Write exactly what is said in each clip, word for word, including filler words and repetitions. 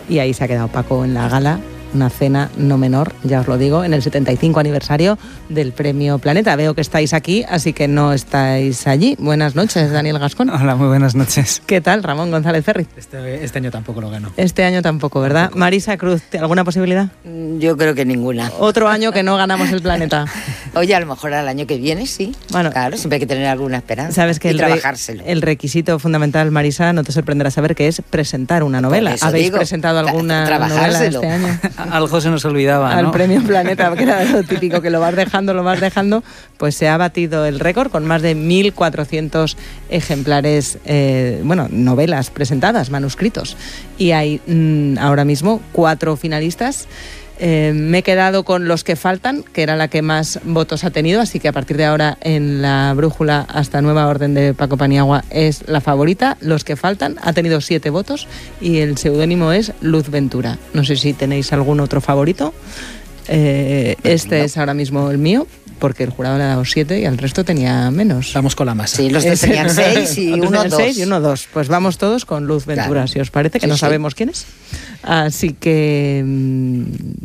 y ahí se ha quedado Paco en la gala. Una cena no menor, ya os lo digo, en el setenta y cinco aniversario del Premio Planeta. Veo que estáis aquí, así que no estáis allí. Buenas noches, Daniel Gascón. Hola, muy buenas noches. ¿Qué tal, Ramón González Ferri? Este, este año tampoco lo gano. Este año tampoco, ¿verdad? Tampoco. Marisa Cruz, ¿alguna posibilidad? Yo creo que ninguna. Otro año que no ganamos el Planeta. Oye, a lo mejor al año que viene sí. Bueno, claro, siempre hay que tener alguna esperanza. Sabes que y el, trabajárselo. Re, el requisito fundamental, Marisa, no te sorprenderá saber que es presentar una novela. ¿Habéis digo, presentado alguna novela este año? Algo se nos olvidaba, ¿no? Al Premio Planeta, que era lo típico, que lo vas dejando, lo vas dejando, pues se ha batido el récord con más de mil cuatrocientos ejemplares, eh, bueno, novelas presentadas, manuscritos. Y hay mmm, ahora mismo cuatro finalistas. Eh, me he quedado con Los que faltan, que era la que más votos ha tenido, así que a partir de ahora en la brújula hasta nueva orden de Paco Paniagua es la favorita. Los que faltan ha tenido siete votos y el seudónimo es Luz Ventura. No sé si tenéis algún otro favorito. Eh, este es ahora mismo el mío, porque el jurado le ha dado siete y al resto tenía menos. Vamos con la masa. Sí, los dos tenían seis y uno dos. seis y uno dos. Pues vamos todos con Luz Ventura, claro. Si os parece, que sí, no sabemos sí. quién es. Así que mmm,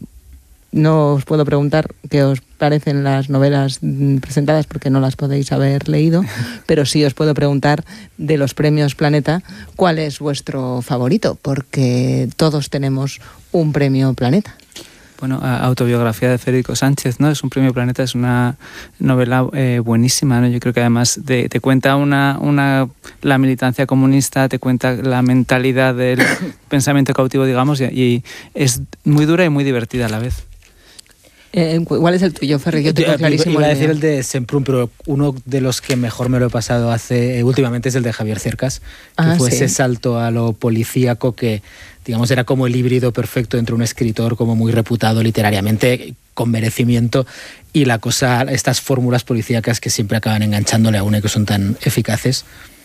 no os puedo preguntar qué os parecen las novelas presentadas porque no las podéis haber leído, pero sí os puedo preguntar de los premios Planeta cuál es vuestro favorito, porque todos tenemos un premio Planeta. Bueno, Autobiografía de Federico Sánchez, ¿no? Es un premio Planeta, es una novela eh, buenísima, ¿no? Yo creo que además de, te cuenta una, una la militancia comunista, te cuenta la mentalidad del pensamiento cautivo, digamos, y, y es muy dura y muy divertida a la vez. Eh, ¿Cuál es el tuyo, Ferri? Yo tengo clarísimo. Iba a decir el de Semprún, pero uno de los que mejor me lo he pasado hace eh, últimamente es el de Javier Cercas, que ah, fue sí. ese salto a lo policíaco que, digamos, era como el híbrido perfecto entre un escritor como muy reputado literariamente, con merecimiento, y la cosa, estas fórmulas policíacas que siempre acaban enganchándole a uno y que son tan eficaces.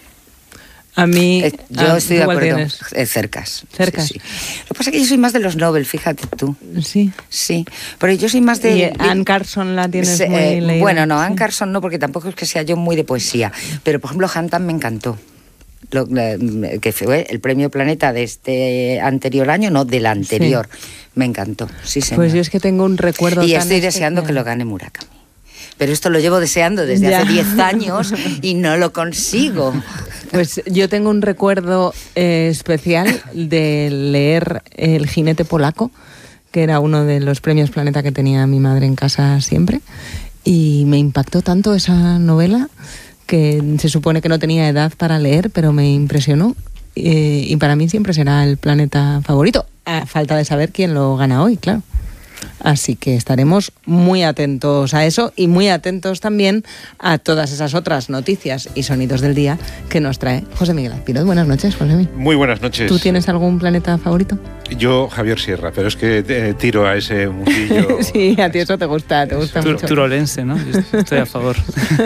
A mí... Eh, yo ah, estoy de acuerdo. Tienes? Eh, cercas. Cercas. Sí, sí. Lo que pasa es que yo soy más de los Nobel, fíjate tú. Sí. Sí. Pero yo soy más de... ¿Y Anne Carson la tienes eh, muy leída? Bueno, no, sí. Anne Carson no, porque tampoco es que sea yo muy de poesía. Pero, por ejemplo, Hantam me encantó. Lo, que fue el premio Planeta de este anterior año, no, del anterior. Sí. Me encantó, sí, señor. Pues yo es que tengo un recuerdo y tan estoy deseando especial. que lo gane Murakami. Pero esto lo llevo deseando desde ya. hace diez años y no lo consigo. Pues yo tengo un recuerdo eh, especial de leer El jinete polaco, que era uno de los premios Planeta que tenía mi madre en casa siempre, y me impactó tanto esa novela que se supone que no tenía edad para leer, pero me impresionó, eh, y para mí siempre será el Planeta favorito, a falta de saber quién lo gana hoy, claro. Así que estaremos muy atentos a eso y muy atentos también a todas esas otras noticias y sonidos del día que nos trae José Miguel Azpiroz. Buenas noches, José Miguel. Muy buenas noches. ¿Tú tienes algún planeta favorito? Yo, Javier Sierra, pero es que eh, tiro a ese mundillo. Sí, a ti eso te gusta, te gusta Tur- mucho. Turolense, ¿no? Yo estoy a favor.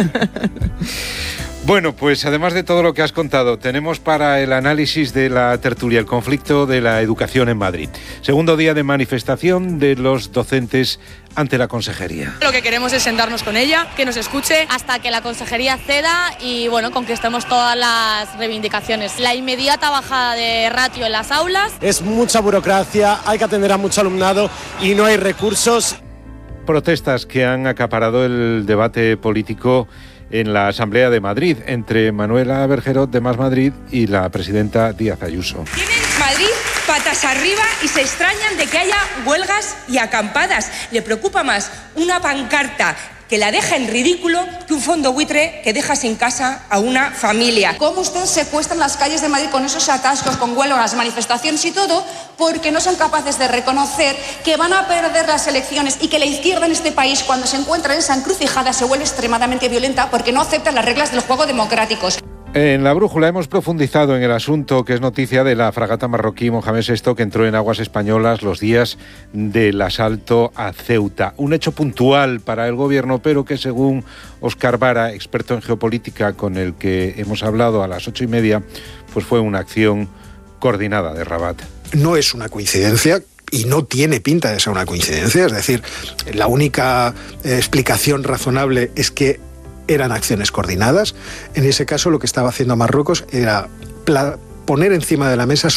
Bueno, pues además de todo lo que has contado, tenemos para el análisis de la tertulia el conflicto de la educación en Madrid. Segundo día de manifestación de los docentes ante la consejería. Lo que queremos es sentarnos con ella, que nos escuche hasta que la consejería ceda y bueno, conquistemos todas las reivindicaciones. La inmediata bajada de ratio en las aulas. Es mucha burocracia, hay que atender a mucho alumnado y no hay recursos. Protestas que han acaparado el debate político en la Asamblea de Madrid entre Manuela Bergerot de Más Madrid y la presidenta Díaz Ayuso. Tienen Madrid patas arriba y se extrañan de que haya huelgas y acampadas. Le preocupa más una pancarta que la deja en ridículo que un fondo buitre que deja sin casa a una familia. ¿Cómo ustedes secuestran las calles de Madrid con esos atascos, con huelgas, manifestaciones y todo? Porque no son capaces de reconocer que van a perder las elecciones y que la izquierda en este país, cuando se encuentra en esa encrucijada, se vuelve extremadamente violenta porque no aceptan las reglas del juego democráticos. En la brújula hemos profundizado en el asunto que es noticia de la fragata marroquí Mohamed sexto que entró en aguas españolas los días del asalto a Ceuta. Un hecho puntual para el gobierno, pero que según Óscar Vara, experto en geopolítica con el que hemos hablado a las ocho y media, pues fue una acción coordinada de Rabat. No es una coincidencia. Y no tiene pinta de ser una coincidencia. Es decir, la única eh, explicación razonable es que eran acciones coordinadas. En ese caso, lo que estaba haciendo Marruecos era pla- poner encima de la mesa